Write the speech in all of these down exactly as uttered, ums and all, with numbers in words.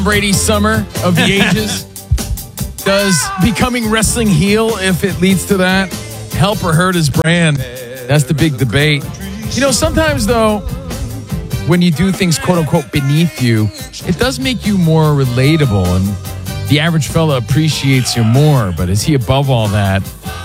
Brady summer of the ages. Does becoming wrestling heel, if it leads to that, help or hurt his brand? That's the big debate. You know, sometimes, though, when you do things, quote-unquote, beneath you, it does make you more relatable, and the average fella appreciates you more. But is he above all that?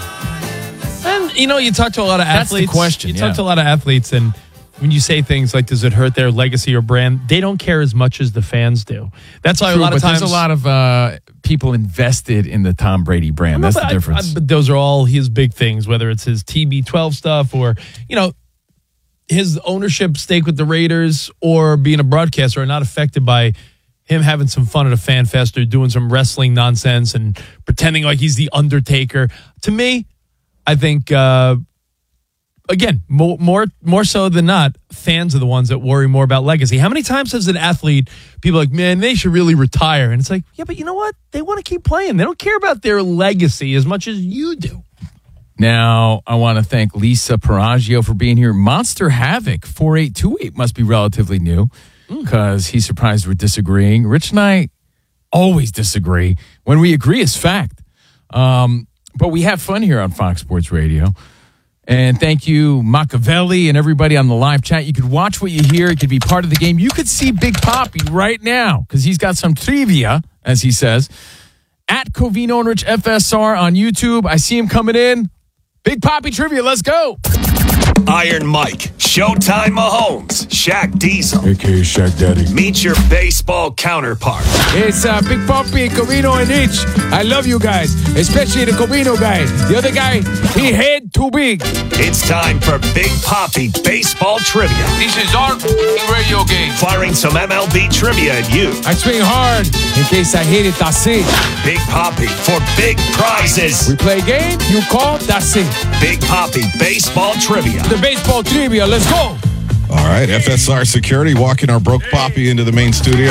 And, you know, you talk to a lot of That's athletes. the question, You yeah. talk to a lot of athletes, and when you say things like, does it hurt their legacy or brand, they don't care as much as the fans do. That's why True, a lot of but times... there's a lot of uh, people invested in the Tom Brady brand. That's the I- difference. I- but those are all his big things, whether it's his T B twelve stuff or, you know, his ownership stake with the Raiders or being a broadcaster are not affected by him having some fun at a fan fest or doing some wrestling nonsense and pretending like he's the Undertaker. To me, I think, uh, again, more, more more so than not, fans are the ones that worry more about legacy. How many times has an athlete, people are like, man, they should really retire? And it's like, yeah, but you know what? They want to keep playing. They don't care about their legacy as much as you do. Now, I want to thank Lisa Paraggio for being here. Monster Havoc four eight two eight must be relatively new because he's surprised we're disagreeing. Rich and I always disagree. When we agree, it's fact. Um, but we have fun here on Fox Sports Radio. And thank you, Machiavelli, and everybody on the live chat. You could watch what you hear. You could be part of the game. You could see Big Poppy right now because he's got some trivia, as he says, at Covino and Rich F S R on YouTube. I see him coming in. Big Poppy trivia. Let's go. Iron Mike, Showtime Mahomes, Shaq Diesel. A K A Shaq Daddy. Meet your baseball counterpart. It's uh, Big Poppy, Covino, and Rich. I love you guys, especially the Covino guy. The other guy, he head too big. It's time for Big Poppy baseball trivia. This is our radio game. Firing some M L B trivia at you. I swing hard in case I hit it. That's it. Big Poppy for big prizes. We play a game. You call. That's it. Big Poppy baseball trivia. The baseball trivia. Let's go. All right, F S R Security walking our broke Poppy into the main studio.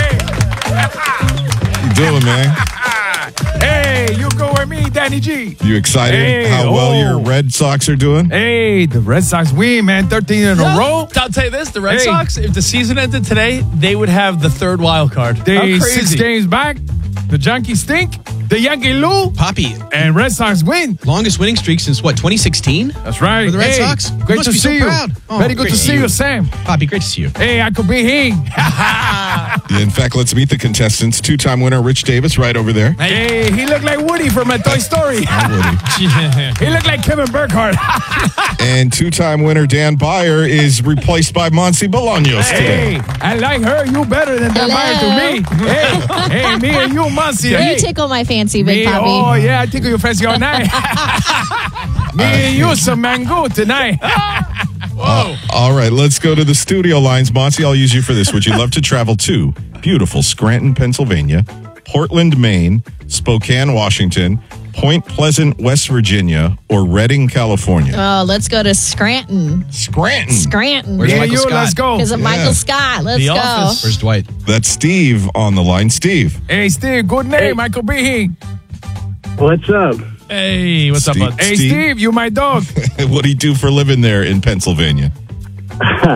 How you doing, man? Hey, you go with me, Danny G. You excited Hey, how well oh. your Red Sox are doing? Hey, the Red Sox win, man. thirteen in a row. I'll tell you this, the Red Hey. Sox, if the season ended today, they would have the third wild card. How They crazy. six games back. The Yankees stink. The Yankee Lou. Poppy, And Red Sox win. longest winning streak since what, twenty sixteen? That's right. For the Red Hey, Sox? You Great must to be so see you. proud. Oh, Very good great to see you, Sam. Poppy, great to see you. Hey, I could be here. In fact, let's meet the contestants. Two-time winner Rich Davis right over there. Hey, he looked like Woody from a Toy Story. He looked like Kevin Burkhardt. And two-time winner Dan Byer is replaced by Monsi Bolaños today. Hey, I like her. You better than that Byer to me. Hey, hey, me and you, Muncie. You Hey. tickle my fancy, Big Me, Poppy. oh, yeah, I tickle your fancy all night. Me and you some mango tonight. Whoa. All right, let's go to the studio lines. Monsi, I'll use you for this. Would you love to travel to beautiful Scranton, Pennsylvania, Portland, Maine, Spokane, Washington, Point Pleasant, West Virginia, or Redding, California? Oh, let's go to Scranton. Scranton. Scranton. Where's Me and Michael you, Scott? let's go. Because of Yeah. Michael Scott. Let's The go. Office. Where's Dwight? That's Steve on the line. Steve. Hey, Steve, good name. I could be here. What's up? Hey, what's Steve. up, bud? Hey, Steve. Steve, you my dog. What do you do for a living there in Pennsylvania? Uh,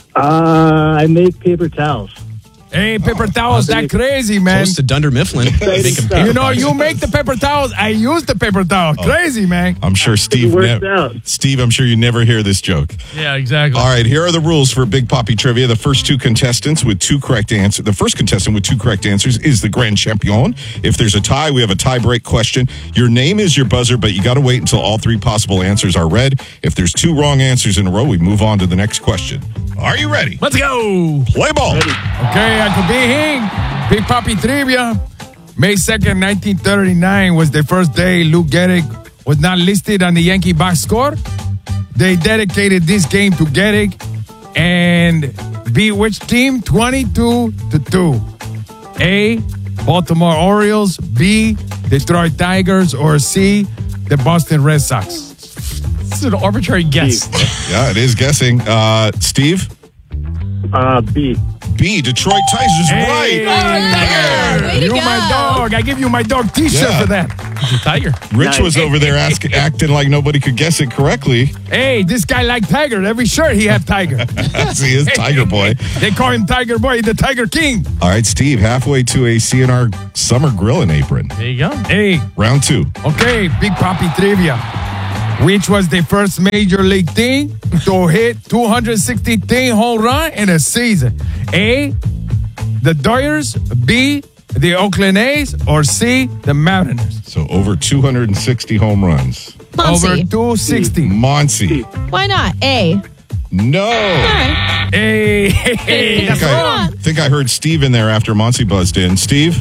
I make paper towels. Hey, paper towels, that crazy, man. Close to Dunder Mifflin. Making paper You know, pies. you make the paper towels. I use the paper towel. Crazy, man. I'm sure Steve. works nev- out. Steve, I'm sure you never hear this joke. Yeah, exactly. All right, here are the rules for Big Poppy Trivia. The first two contestants with two correct answers. The first contestant with two correct answers is the grand champion. If there's a tie, we have a tie break question. Your name is your buzzer, but you got to wait until all three possible answers are read. If there's two wrong answers in a row, we move on to the next question. Are you ready? Let's go. Play ball. Okay, I could be here. Big Poppy Trivia. May second, nineteen thirty-nine was the first day Lou Gehrig was not listed on the Yankee box score. They dedicated this game to Gehrig and beat which team? twenty-two to two. A, Baltimore Orioles. B, Detroit Tigers. Or C, the Boston Red Sox. This is an arbitrary guess. Yeah, it is guessing. Uh, Steve? Uh, B. B, Detroit Tigers is Hey. right. Way to You go. my dog. I give you my dog T-shirt Yeah. for that. He's a tiger. Rich was over there ask, acting like nobody could guess it correctly. Hey, this guy like Tiger. Every shirt he had Tiger. See, he is Tiger Boy. They call him Tiger Boy, the Tiger King. All right, Steve, halfway to a C N R summer grilling apron. There you go. Hey, Round two. okay, Big Papi trivia. Which was the first major league team to hit two hundred sixty-three home run in a season? A, the Dodgers, B, the Oakland A's, or C, the Mariners? So over two hundred sixty home runs. Over Muncie. two sixty. Monty. Why not? A. No. All right. Hey, hey, hey, I that's think, I, wrong. think I heard Steve in there after Monty buzzed in. Steve?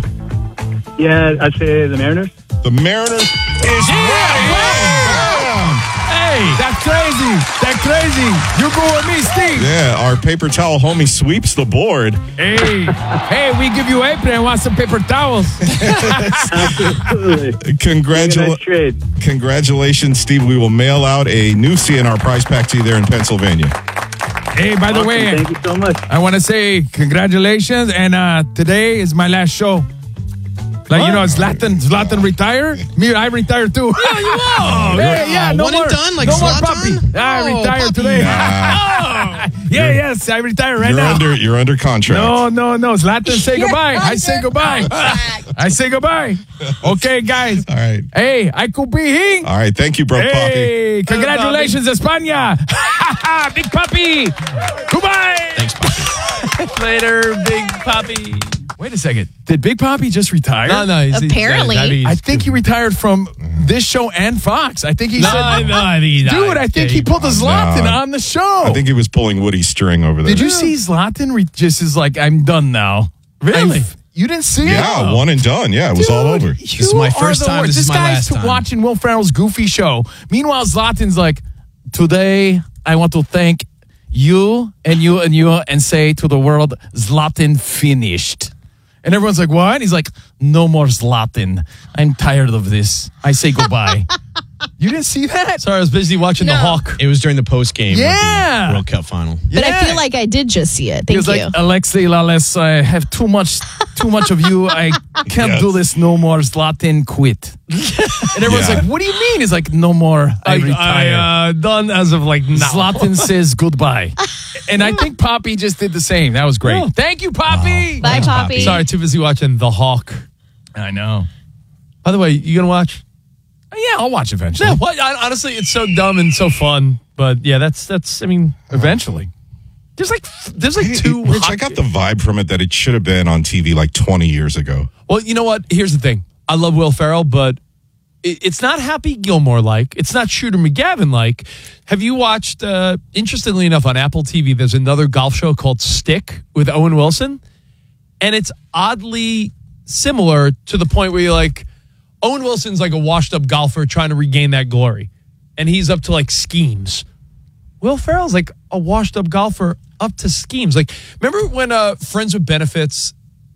Yeah, I'd say the Mariners. The Mariners is right. Hey, that's crazy. That's crazy. You go with me, Steve. Yeah, our paper towel homie sweeps the board. Hey, hey, we give you apron. Want some paper towels? Absolutely. Congratula- Nice trade. Congratulations, Steve. We will mail out a new C N R prize pack to you there in Pennsylvania. Hey, by the Awesome. way, Thank you so much. I want to say congratulations. And uh, today is my last show. Like, you know, Zlatan, Zlatan retired. Me, I retired too. Yeah, you Oh, yeah, yeah, no one more. and done, like no more Zlatan? puppy. I Oh, retired puppy. today. Nah, Yeah, yes, I retired right you're now. under you're under contract. No, no, no. Zlatan, say You're goodbye. I say under goodbye. contract. I say goodbye. Okay, guys. All right. Hey, I could be here. All right. Thank you, bro, Poppy. Hey, congratulations, España. Big Puppy. Goodbye. Thanks, Poppy. Later, Big Poppy. Wait a second. Did Big Poppy just retire? No, no. He's, he's- Apparently. I, mean, I he's think he retired from this show and Fox. I think he No, said, no, I think he dude, died. I think Yeah, he pulled a Zlatan No. on the show. I think he was pulling Woody's string over there. Did you see Zlatan re- just is like, I'm done now? Really? I've- you didn't see it? Yeah, one and done. Yeah, it was all over. This is my first time, this is my guy's last time. watching Will Ferrell's Goofy show. Meanwhile, Zlatan's like, today I want to thank you and you and you and say to the world, Zlatan finished. And everyone's like, what? He's like, no more Zlatan. I'm tired of this. I say goodbye. You didn't see that? Sorry, I was busy watching The No. Hawk. It was during the post game Yeah. of the World Cup final. But I Yeah. feel like I did just see it. He Thank was you. like, Alexei Lales, I have too much, too much of you. I can't Yes. do this no more. Zlatan quit. And everyone's Yeah. like, what do you mean? He's like, no more. I, I, retire. I uh, done as of like now. Zlatan says goodbye. And I think Poppy just did the same. That was great. Oh. Thank you, Poppy. Bye, Thanks, Poppy. Poppy. Sorry, too busy watching The Hawk. I know. By the way, you gonna watch? Yeah, I'll watch eventually. Yeah. What? I, honestly, it's so dumb and so fun. But yeah, that's that's. I mean, Eventually. there's like there's like two. Rich, I Hawk- got the vibe from it that it should have been on T V like twenty years ago. Well, you know what? Here's the thing. I love Will Ferrell, but it, it's not Happy Gilmore like. It's not Shooter McGavin like. Have you watched? Uh, interestingly enough, on Apple T V, there's another golf show called Stick with Owen Wilson, and it's oddly similar to the point where you're like, Owen Wilson's like a washed-up golfer trying to regain that glory, and he's up to like schemes. Will Ferrell's like a washed-up golfer up to schemes. Like, remember when uh, Friends with Benefits,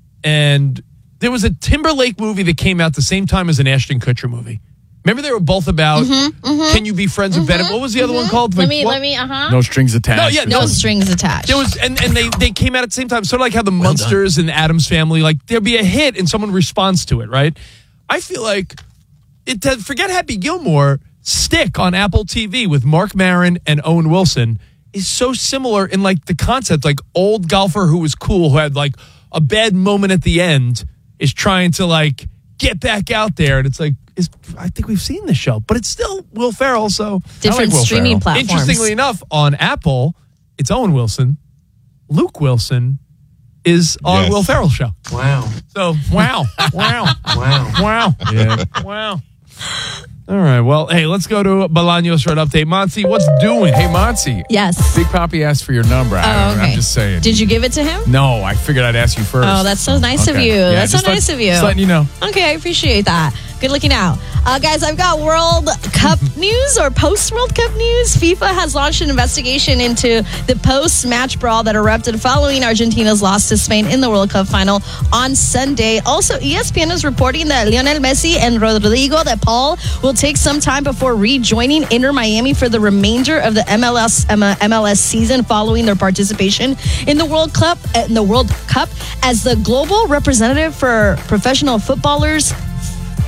and there was a Timberlake movie that came out the same time as an Ashton Kutcher movie. Remember they were both about can you be friends with benefits? What was the other one called? let Like, me, what- let me, uh huh. No strings attached. No, yeah, No no. strings attached. There was and, and they, they came out at the same time, sort of like how the Munsters and Addams Family, like there'll be a hit and someone responds to it, right? I feel like it to forget Happy Gilmore, Stick on Apple T V with Mark Maron and Owen Wilson is so similar in like the concept, like old golfer who was cool, who had like a bad moment at the end, is trying to like get back out there, and it's like is I think we've seen this show, but it's still Will Ferrell, so Different Will streaming Ferrell. platforms. interestingly enough, on Apple, it's Owen Wilson. Luke Wilson is on Yes. Will Ferrell's show. Wow. So, wow. wow. Wow. Wow. Yeah. Wow. All right. Well, hey, let's go to Bolaños for an update. Monty, what's doing? Hey, Monty. Yes. Big Poppy asked for your number. I Oh, don't know. okay. I'm just saying. Did you give it to him? No, I figured I'd ask you first. Oh, that's so nice of Okay. you. Yeah, That's so just let- nice of you. Just letting you know. Okay, I appreciate that. Good looking out. Uh, guys, I've got World Cup news or post-World Cup news. FIFA has launched an investigation into the post-match brawl that erupted following Argentina's loss to Spain in the World Cup final on Sunday. Also, E S P N is reporting that Lionel Messi and Rodrigo de Paul will take some time before rejoining Inter Miami for the remainder of the M L S M L S season following their participation in the World Cup in the World Cup as the global representative for professional footballers.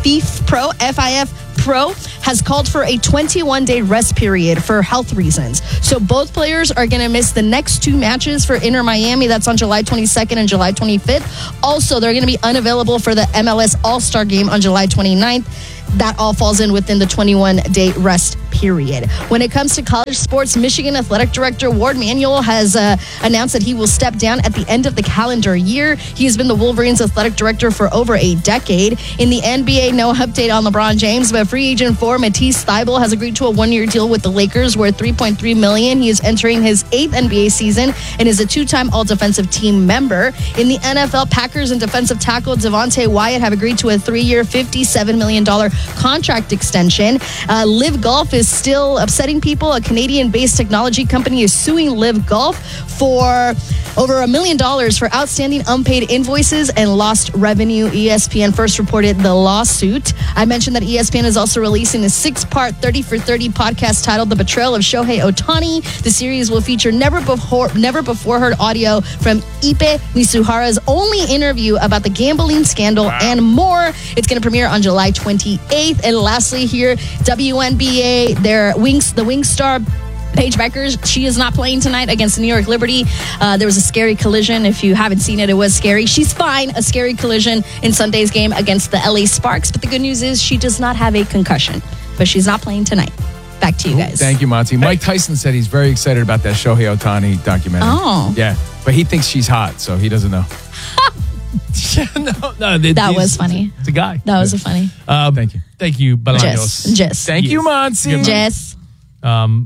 FIF Pro, F I F Pro, has called for a twenty-one day rest period for health reasons. So both players are going to miss the next two matches for Inter Miami. That's on July twenty-second and July twenty-fifth. Also, they're going to be unavailable for the M L S All-Star Game on July twenty-ninth. That all falls in within the twenty-one day rest period. When it comes to college sports, Michigan Athletic Director Ward Manuel has uh, announced that he will step down at the end of the calendar year. He has been the Wolverines athletic director for over a decade. In the N B A, no update on LeBron James, but free agent for Matisse Thybulle has agreed to a one-year deal with the Lakers worth three point three million dollars. He is entering his eighth N B A season and is a two-time all-defensive team member. In the N F L, Packers and defensive tackle Devontae Wyatt have agreed to a three-year, fifty-seven million dollars contract extension. Uh, Live Golf is still upsetting people. A Canadian-based technology company is suing Live Golf for over a million dollars for outstanding unpaid invoices and lost revenue. E S P N first reported the lawsuit. I mentioned that E S P N is also releasing a six-part thirty for thirty podcast titled The Betrayal of Shohei Ohtani. The series will feature never before never before heard audio from Ipe Misuhara's only interview about the gambling scandal and more. It's going to premiere on July twenty-eighth. And lastly here, W N B A, their wings, the Wing Star Paige Beckers, she is not playing tonight against the New York Liberty. Uh, there was a scary collision. If you haven't seen it, it was scary. She's fine. A scary collision in Sunday's game against the L A Sparks. But the good news is she does not have a concussion. But she's not playing tonight. Back to you guys. Thank you, Monty. Mike Tyson said he's very excited about that Shohei Ohtani documentary. Oh. Yeah, but he thinks she's hot, so he doesn't know. no, no, it- That it's- was funny. It's a guy. That was a funny. Um, Thank you. Thank you, Bolaños. Jess. Jess. Thank you, Monty. Jess. Um,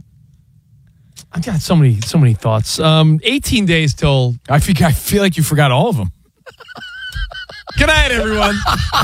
I got so many, so many thoughts. Um, eighteen days till. I feel, I feel like you forgot all of them. Good night, everyone.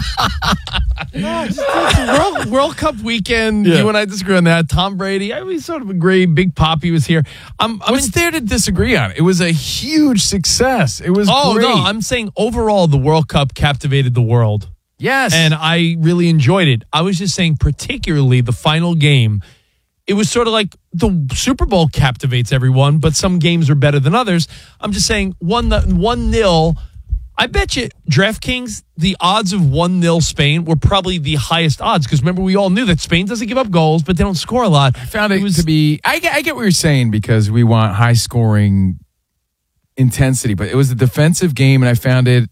no, just, it's World, World Cup weekend. Yeah. You and I disagree on that. Tom Brady, I we sort of agree. Big Poppy was here. I'm, I'm What's in, there to disagree on? It was a huge success. It was oh great. no, I'm saying overall the World Cup captivated the world. yes. And I really enjoyed it. I was just saying, particularly the final game, it was sort of like the Super Bowl captivates everyone, but some games are better than others. I'm just saying, one one nil. I bet you DraftKings, the odds of one nil Spain were probably the highest odds because remember we all knew that Spain doesn't give up goals, but they don't score a lot. I found it, was to be, I get, I get what you're saying because we want high scoring intensity, but it was a defensive game and I found it,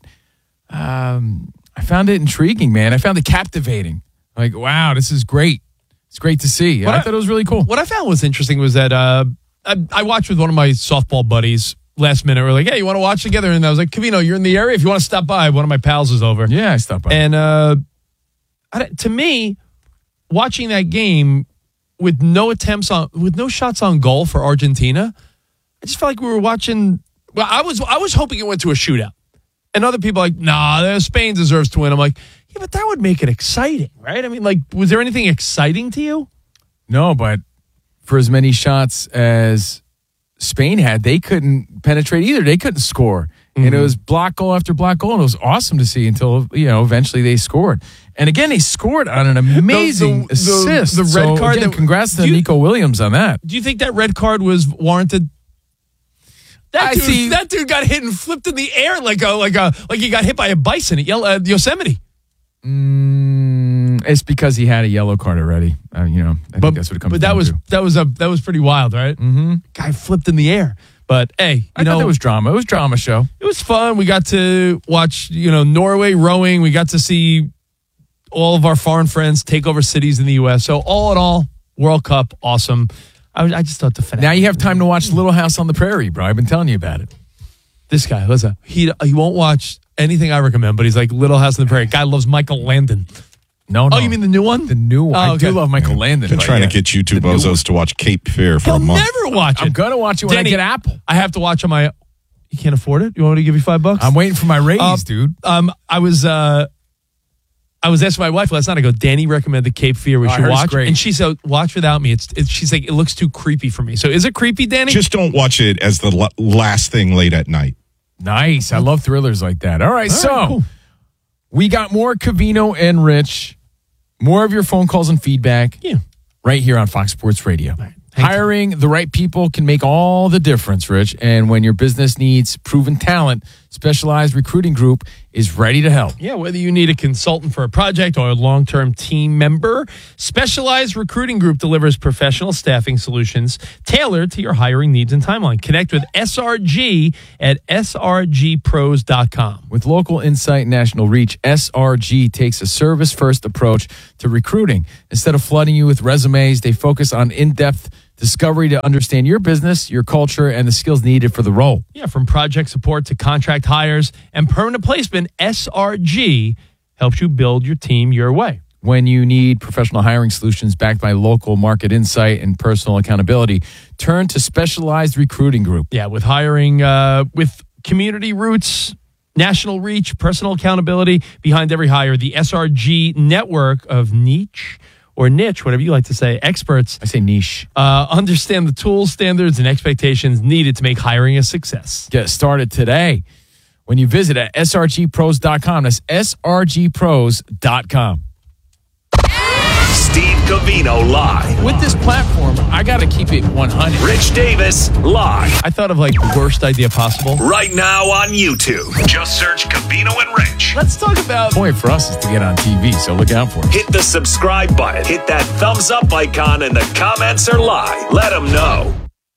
um, I found it intriguing, man. I found it captivating. Like, wow, this is great. It's great to see. What I, I- thought it was really cool. What I found was interesting was that uh, I, I watched with one of my softball buddies last minute. We're like, hey, you want to watch together? And I was like, Cavino, you're in the area. If you want to stop by, one of my pals is over. Yeah, I stopped by. And uh, I, to me, watching that game with no attempts on, with no shots on goal for Argentina, I just felt like we were watching. Well, I was, I was hoping it went to a shootout, and other people are like, nah, Spain deserves to win. I'm like, yeah, but that would make it exciting, right? I mean, like, was there anything exciting to you? No, but for as many shots as Spain had, they couldn't penetrate either. They couldn't score. Mm-hmm. And it was block goal after block goal. And it was awesome to see until, you know, eventually they scored. And again, they scored on an amazing The- the- assist. the red So, card again, that- congrats to Do you- Nico Williams on that. Do you think that red card was warranted? That I dude, see- that dude got hit and flipped in the air like a like a like he got hit by a bison at Yel- uh, Yosemite. Mm, it's because he had a yellow card already. Uh, you know, I think that's what it comes But down that was to. that was a that was pretty wild, right? Mm-hmm. Guy flipped in the air. But hey, you I know, thought it was drama. It was drama show. it was fun. We got to watch, you know, Norway rowing. We got to see all of our foreign friends take over cities in the U S. So all in all, World Cup, awesome. I, was- I just thought the finale. Now you have time to watch Little House on the Prairie, bro. I've been telling you about it. This guy, listen, he he won't watch anything I recommend, but he's like Little House on the Prairie. Guy loves Michael Landon. No, no. Oh, you mean the new one? the new one? Oh, I okay. do love Michael Landon. Been but trying yeah. to get you two The new bozos to watch Cape Fear for He'll a month. never watch it. I'm gonna watch it when Danny, I get Apple. I have to watch on my. You can't afford it. You want me to give you five bucks? I'm waiting for my raise, Um, dude. Um, I was uh, I was asking my wife last night. I go, Danny recommended Cape Fear. We Oh, I should heard it's watch, great. and she said, watch without me. It's, it's she's like, it looks too creepy for me. So is it creepy, Danny? Just don't watch it as the la- last thing late at night. Nice. I love thrillers like that. All right, All so right, cool. we got more Cavino and Rich, more of your phone calls and feedback Yeah. right here on Fox Sports Radio. Thank you. Hiring the right people can make all the difference, Rich. And when your business needs proven talent, Specialized Recruiting Group is ready to help. Yeah, whether you need a consultant for a project or a long-term team member, Specialized Recruiting Group delivers professional staffing solutions tailored to your hiring needs and timeline. Connect with S R G at S R G pros dot com. With local insight and national reach, S R G takes a service-first approach to recruiting. Instead of flooding you with resumes, they focus on in-depth discovery to understand your business, your culture, and the skills needed for the role. Yeah, from project support to contract hires and permanent placement, S R G helps you build your team your way. When you need professional hiring solutions backed by local market insight and personal accountability, turn to Specialized Recruiting Group. Yeah, with hiring uh, with community roots, national reach, personal accountability behind every hire, the S R G network of niche or niche, whatever you like to say, experts. I say niche. Uh, understand the tools, standards, and expectations needed to make hiring a success. Get started today when you visit at S R G pros dot com. That's S R G pros dot com. Steve Covino live. With this platform, I got to keep it one hundred. Rich Davis live. I thought of like the worst idea possible. Right now on YouTube. Just search Covino and Rich. Let's talk about... The point for us is to get on T V, so look out for it. Hit the subscribe button. Hit that thumbs up icon and the comments are live. Let them know.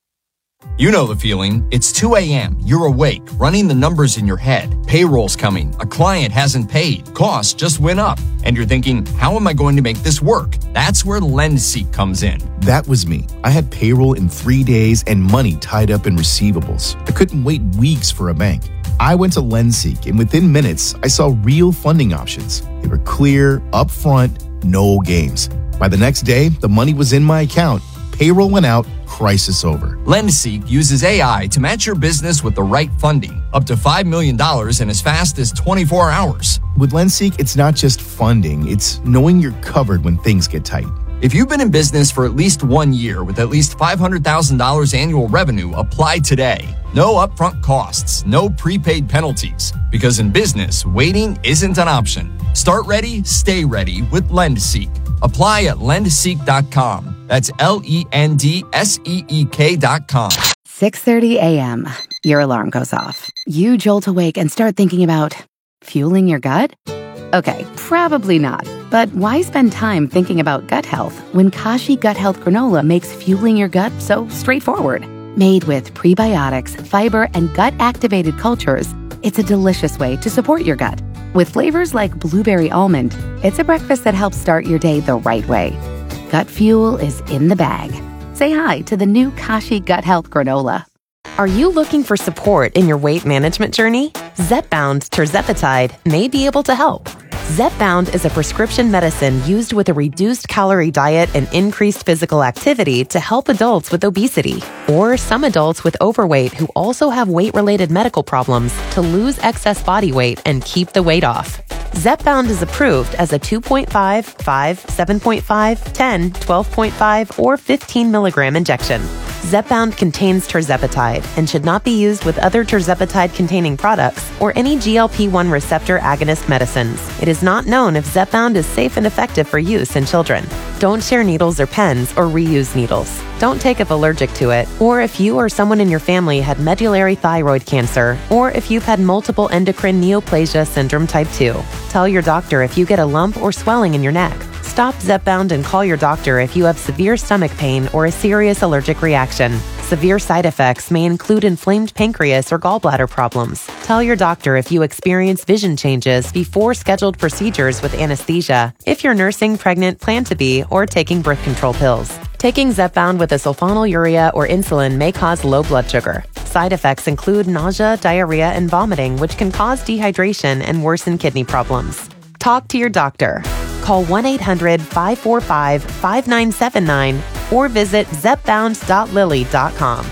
You know the feeling. It's two a.m. You're awake, running the numbers in your head. Payroll's coming. A client hasn't paid. Costs just went up. And you're thinking, how am I going to make this work? That's where LendSeek comes in. That was me. I had payroll in three days and money tied up in receivables. I couldn't wait weeks for a bank. I went to LendSeek, and within minutes, I saw real funding options. They were clear, upfront, no games. By the next day, the money was in my account. Payroll went out, crisis over. LendSeek uses A I to match your business with the right funding, up to five million dollars in as fast as twenty-four hours. With LendSeek, it's not just funding, it's knowing you're covered when things get tight. If you've been in business for at least one year with at least five hundred thousand dollars annual revenue, apply today. No upfront costs, no prepaid penalties. Because in business, waiting isn't an option. Start ready, stay ready with LendSeek. Apply at lendseek dot com. That's L E N D S E E K dot com. six thirty a.m. Your alarm goes off. You jolt awake and start thinking about fueling your gut? Okay, probably not. But why spend time thinking about gut health when Kashi Gut Health Granola makes fueling your gut so straightforward? Made with prebiotics, fiber, and gut-activated cultures, it's a delicious way to support your gut. With flavors like blueberry almond, it's a breakfast that helps start your day the right way. Gut fuel is in the bag. Say hi to the new Kashi Gut Health Granola. Are you looking for support in your weight management journey? Zepbound Tirzepatide may be able to help. Zepbound is a prescription medicine used with a reduced calorie diet and increased physical activity to help adults with obesity or some adults with overweight who also have weight-related medical problems to lose excess body weight and keep the weight off. Zepbound is approved as a two point five, five, seven point five, ten, twelve point five, or fifteen milligram injection. Zepbound contains tirzepatide and should not be used with other tirzepatide-containing products or any G L P one receptor agonist medicines. It is not known if Zepbound is safe and effective for use in children. Don't share needles or pens or reuse needles. Don't take if allergic to it, or if you or someone in your family had medullary thyroid cancer, or if you've had multiple endocrine neoplasia syndrome type two. Tell your doctor if you get a lump or swelling in your neck. Stop Zepbound and call your doctor if you have severe stomach pain or a serious allergic reaction. Severe side effects may include inflamed pancreas or gallbladder problems. Tell your doctor if you experience vision changes before scheduled procedures with anesthesia, if you're nursing, pregnant, plan to be, or taking birth control pills. Taking Zepbound with a sulfonylurea or insulin may cause low blood sugar. Side effects include nausea, diarrhea, and vomiting, which can cause dehydration and worsen kidney problems. Talk to your doctor. Call one eight hundred, five four five, five nine seven nine or visit zepbound dot lilly dot com.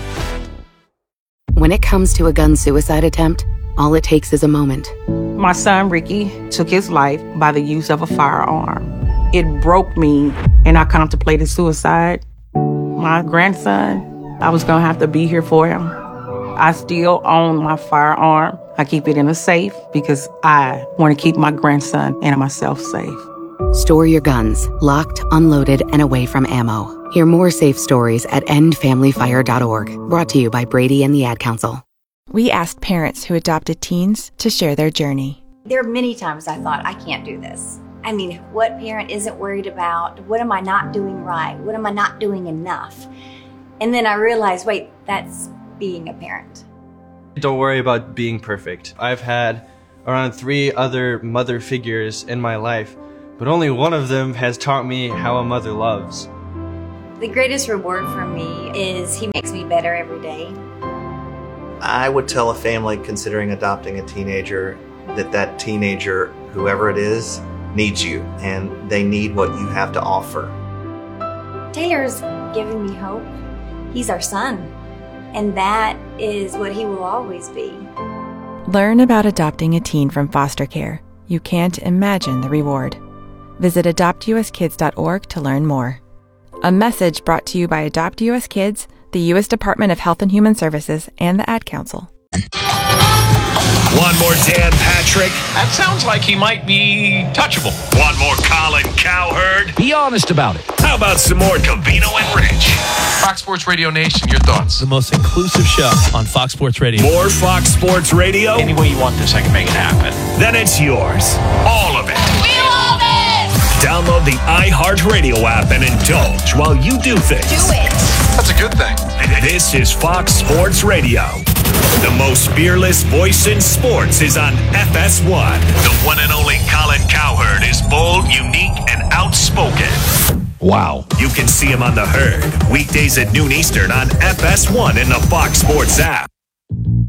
When it comes to a gun suicide attempt, all it takes is a moment. My son, Ricky, took his life by the use of a firearm. It broke me, and I contemplated suicide. My grandson, I was going to have to be here for him. I still own my firearm. I keep it in a safe because I want to keep my grandson and myself safe. Store your guns, locked, unloaded, and away from ammo. Hear more safe stories at end family fire dot org. Brought to you by Brady and the Ad Council. We asked parents who adopted teens to share their journey. There are many times I thought, I can't do this. I mean, what parent isn't worried about, what am I not doing right? What am I not doing enough? And then I realized, wait, that's being a parent. Don't worry about being perfect. I've had around three other mother figures in my life, but only one of them has taught me how a mother loves. The greatest reward for me is he makes me better every day. I would tell a family considering adopting a teenager that that teenager, whoever it is, needs you, and they need what you have to offer. Taylor's giving me hope. He's our son, and that is what he will always be. Learn about adopting a teen from foster care. You can't imagine the reward. Visit adopt u s kids dot org to learn more. A message brought to you by Adopt U S Kids, the U S Department of Health and Human Services, and the Ad Council. One more Dan Patrick. That sounds like he might be touchable. One more Colin Cowherd. Be honest about it. How about some more Covino and Rich? Fox Sports Radio Nation, your thoughts? The most inclusive show on Fox Sports Radio. More Fox Sports Radio? Any way you want this, I can make it happen. Then it's yours. All of it. We love it! Download the iHeartRadio app and indulge while you do things. Do it. That's a good thing. This is Fox Sports Radio. The most fearless voice in sports is on F S one. The one and only Colin Cowherd is bold, unique, and outspoken. Wow. You can see him on The Herd, weekdays at noon Eastern on F S one in the Fox Sports app.